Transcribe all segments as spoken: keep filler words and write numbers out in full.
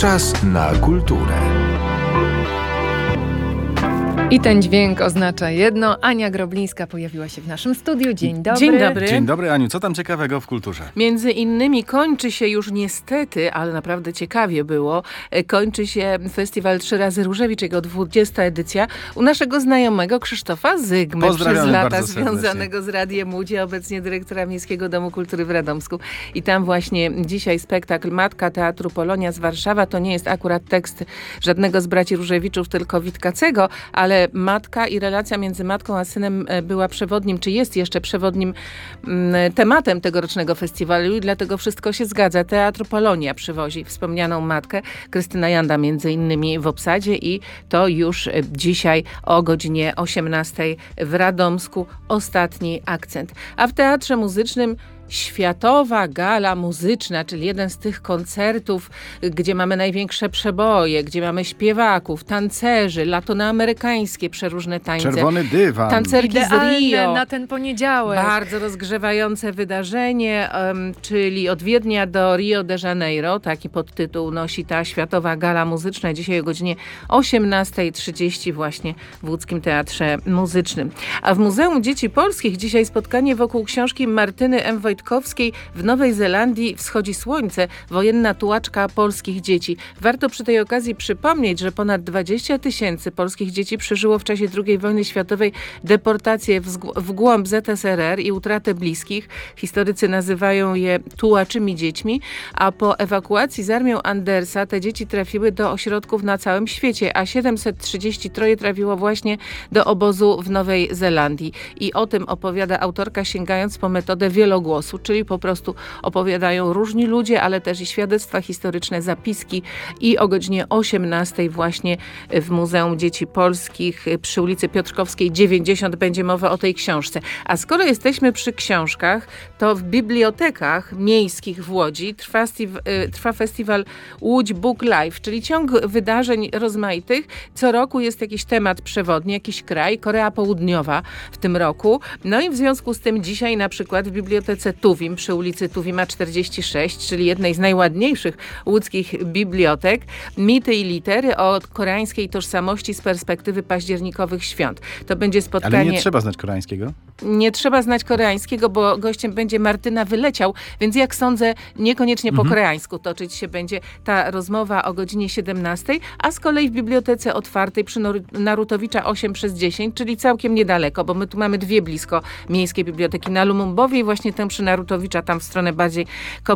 Czas na kulturę. I ten dźwięk oznacza jedno. Ania Groblińska pojawiła się w naszym studiu. Dzień dobry. Dzień dobry. Dzień dobry, Aniu. Co tam ciekawego w kulturze? Między innymi kończy się już niestety, ale naprawdę ciekawie było, kończy się festiwal Trzy razy Różewicz, jego dwudziesta edycja u naszego znajomego Krzysztofa Zygmy. Przez lata związanego z Radiem Łódź, obecnie dyrektora Miejskiego Domu Kultury w Radomsku. I tam właśnie dzisiaj spektakl Matka Teatru Polonia z Warszawa. To nie jest akurat tekst żadnego z braci Różewiczów, tylko Witkacego, ale matka i relacja między matką a synem była przewodnim, czy jest jeszcze przewodnim mm, tematem tegorocznego festiwalu i dlatego wszystko się zgadza. Teatr Polonia przywozi wspomnianą matkę, Krystyna Janda między innymi w obsadzie i to już dzisiaj o godzinie osiemnastej w Radomsku ostatni akcent. A w Teatrze Muzycznym Światowa Gala Muzyczna, czyli jeden z tych koncertów, gdzie mamy największe przeboje, gdzie mamy śpiewaków, tancerzy, latynoamerykańskie przeróżne tańce. Czerwony dywan. Tancerki z Rio. Na ten poniedziałek. Bardzo rozgrzewające wydarzenie, um, czyli od Wiednia do Rio de Janeiro. Taki podtytuł nosi ta Światowa Gala Muzyczna. Dzisiaj o godzinie osiemnasta trzydzieści właśnie w Łódzkim Teatrze Muzycznym. A w Muzeum Dzieci Polskich dzisiaj spotkanie wokół książki Martyny M. Wojtkowskiej W Nowej Zelandii wschodzi słońce. Wojenna tułaczka polskich dzieci. Warto przy tej okazji przypomnieć, że ponad dwadzieścia tysięcy polskich dzieci przeżyło w czasie drugiej wojny światowej deportację w, zg- w głąb Z S R R i utratę bliskich. Historycy nazywają je tułaczymi dziećmi, a po ewakuacji z armią Andersa te dzieci trafiły do ośrodków na całym świecie, a siedemset trzydzieści trzy trafiło właśnie do obozu w Nowej Zelandii. I o tym opowiada autorka, sięgając po metodę wielogłosu, czyli po prostu opowiadają różni ludzie, ale też i świadectwa historyczne, zapiski. I o godzinie osiemnastej właśnie w Muzeum Dzieci Polskich przy ulicy Piotrkowskiej dziewięćdziesiąt będzie mowa o tej książce. A skoro jesteśmy przy książkach, to w bibliotekach miejskich w Łodzi trwa, stiv- trwa festiwal Łódź Book Live, czyli ciąg wydarzeń rozmaitych. Co roku jest jakiś temat przewodni, jakiś kraj, Korea Południowa w tym roku. No i w związku z tym dzisiaj na przykład w bibliotece Tuwim przy ulicy Tuwima czterdzieści sześć, czyli jednej z najładniejszych łódzkich bibliotek, mity i litery o koreańskiej tożsamości z perspektywy październikowych świąt. To będzie spotkanie... Ale nie trzeba znać koreańskiego? Nie trzeba znać koreańskiego, bo gościem będzie Martyna Wyleciał, więc jak sądzę, niekoniecznie po mhm. koreańsku toczyć się będzie ta rozmowa o godzinie siedemnastej, a z kolei w bibliotece otwartej przy Narutowicza osiem przez dziesięć, czyli całkiem niedaleko, bo my tu mamy dwie blisko miejskie biblioteki na Lumumbowie i właśnie tę przy Narutowicza, tam w stronę bardziej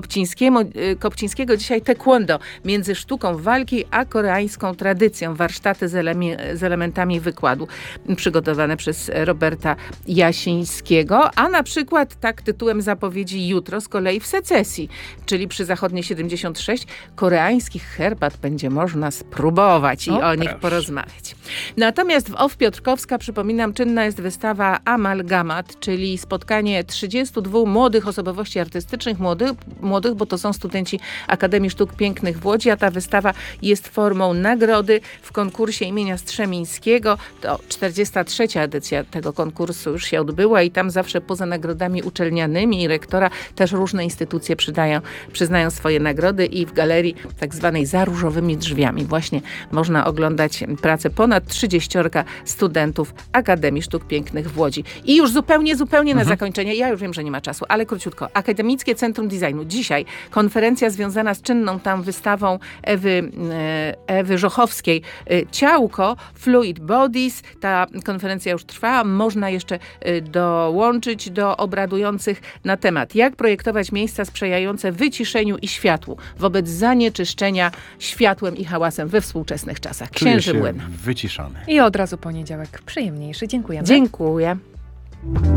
Kopcińskiego. Dzisiaj taekwondo między sztuką walki a koreańską tradycją. Warsztaty z, elemi- z elementami wykładu przygotowane przez Roberta Jasińskiego, a na przykład tak tytułem zapowiedzi jutro z kolei w Secesji, czyli przy Zachodniej siedemdziesiąt sześć koreańskich herbat będzie można spróbować i o, o nich porozmawiać. Natomiast w O F Piotrkowska, przypominam, czynna jest wystawa Amalgamat, czyli spotkanie trzydziestu dwóch młodych osobowości artystycznych, młodych, młodych, bo to są studenci Akademii Sztuk Pięknych w Łodzi, a ta wystawa jest formą nagrody w konkursie imienia Strzemińskiego. To czterdziesta trzecia edycja tego konkursu już się odbyła i tam zawsze poza nagrodami uczelnianymi i rektora też różne instytucje przydają, przyznają swoje nagrody i w galerii tak zwanej za różowymi drzwiami właśnie można oglądać pracę ponad trzydzieściorga studentów Akademii Sztuk Pięknych w Łodzi. I już zupełnie, zupełnie mhm. na zakończenie, ja już wiem, że nie ma czasu, ale króciutko. Akademickie Centrum Designu. Dzisiaj konferencja związana z czynną tam wystawą Ewy, Ewy Żochowskiej Ciałko, Fluid Bodies. Ta konferencja już trwa. Można jeszcze dołączyć do obradujących na temat, jak projektować miejsca sprzyjające wyciszeniu i światłu wobec zanieczyszczenia światłem i hałasem we współczesnych czasach. Księży Młyn. Wyciszony. I od razu poniedziałek przyjemniejszy. Dziękujemy. Dziękuję.